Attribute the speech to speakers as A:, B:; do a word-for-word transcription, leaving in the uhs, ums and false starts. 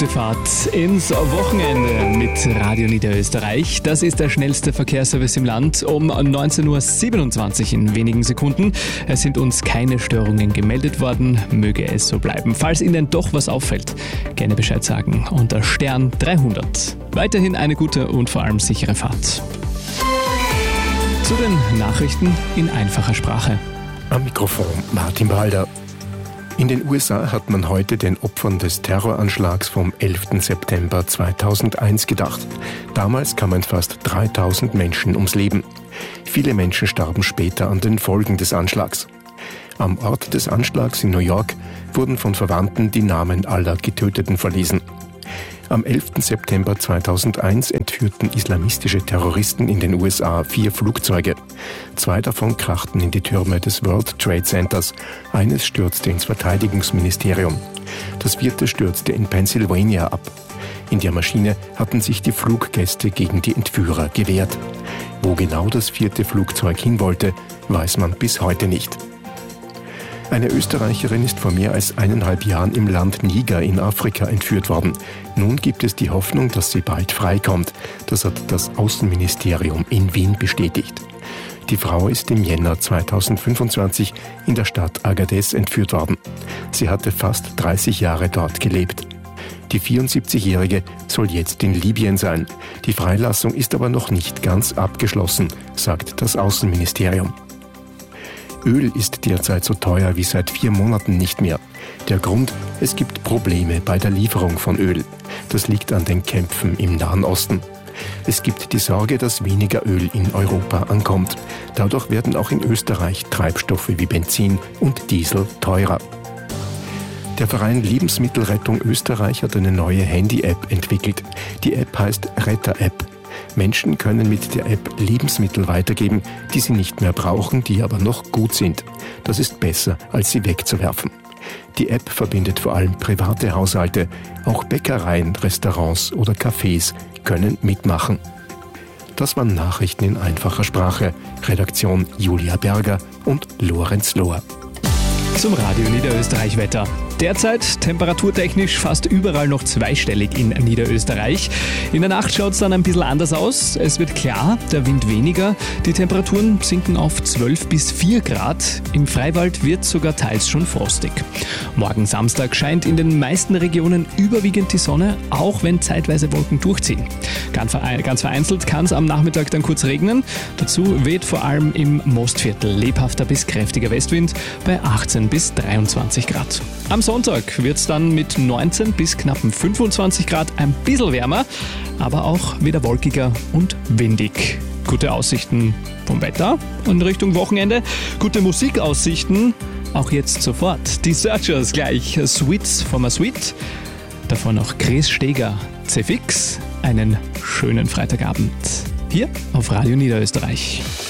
A: gute Fahrt ins Wochenende mit Radio Niederösterreich. Das ist der schnellste Verkehrsservice im Land um neunzehn Uhr siebenundzwanzig in wenigen Sekunden. Es sind uns keine Störungen gemeldet worden, möge es so bleiben. Falls Ihnen doch was auffällt, gerne Bescheid sagen unter Stern dreihundert. Weiterhin eine gute und vor allem sichere Fahrt. Zu den Nachrichten in einfacher Sprache.
B: Am Mikrofon Martin Balder. In den U S A hat man heute den Opfern des Terroranschlags vom elften September zweitausendeins gedacht. Damals kamen fast dreitausend Menschen ums Leben. Viele Menschen starben später an den Folgen des Anschlags. Am Ort des Anschlags in New York wurden von Verwandten die Namen aller Getöteten verlesen. Am elften September zweitausendeins entführten islamistische Terroristen in den U S A vier Flugzeuge. Zwei davon krachten in die Türme des World Trade Centers. Eines stürzte ins Verteidigungsministerium. Das vierte stürzte in Pennsylvania ab. In der Maschine hatten sich die Fluggäste gegen die Entführer gewehrt. Wo genau das vierte Flugzeug hin wollte, weiß man bis heute nicht. Eine Österreicherin ist vor mehr als eineinhalb Jahren im Land Niger in Afrika entführt worden. Nun gibt es die Hoffnung, dass sie bald freikommt. Das hat das Außenministerium in Wien bestätigt. Die Frau ist im Jänner zweitausendfünfundzwanzig in der Stadt Agadez entführt worden. Sie hatte fast dreißig Jahre dort gelebt. Die vierundsiebzigjährige soll jetzt in Libyen sein. Die Freilassung ist aber noch nicht ganz abgeschlossen, sagt das Außenministerium. Öl ist derzeit so teuer wie seit vier Monaten nicht mehr. Der Grund: es gibt Probleme bei der Lieferung von Öl. Das liegt an den Kämpfen im Nahen Osten. Es gibt die Sorge, dass weniger Öl in Europa ankommt. Dadurch werden auch in Österreich Treibstoffe wie Benzin und Diesel teurer. Der Verein Lebensmittelrettung Österreich hat eine neue Handy-App entwickelt. Die App heißt Retter-App. Menschen können mit der App Lebensmittel weitergeben, die sie nicht mehr brauchen, die aber noch gut sind. Das ist besser, als sie wegzuwerfen. Die App verbindet vor allem private Haushalte. Auch Bäckereien, Restaurants oder Cafés können mitmachen. Das waren Nachrichten in einfacher Sprache. Redaktion Julia Berger und Lorenz Lohr.
A: Zum Radio Niederösterreich Wetter. Derzeit temperaturtechnisch fast überall noch zweistellig in Niederösterreich. In der Nacht schaut es dann ein bisschen anders aus. Es wird klar, der Wind weniger. Die Temperaturen sinken auf zwölf bis vier Grad. Im Freiwald wird sogar teils schon frostig. Morgen Samstag scheint in den meisten Regionen überwiegend die Sonne, auch wenn zeitweise Wolken durchziehen. Ganz vereinzelt kann es am Nachmittag dann kurz regnen. Dazu weht vor allem im Mostviertel lebhafter bis kräftiger Westwind bei achtzehn bis dreiundzwanzig Grad. Am Sonntag wird es dann mit neunzehn bis knappen fünfundzwanzig Grad ein bisschen wärmer, aber auch wieder wolkiger und windig. Gute Aussichten vom Wetter in Richtung Wochenende, gute Musikaussichten, auch jetzt sofort. Die Searchers gleich, Sweets from a Sweet, davon noch Chris Steger, C-Fix, einen schönen Freitagabend hier auf Radio Niederösterreich.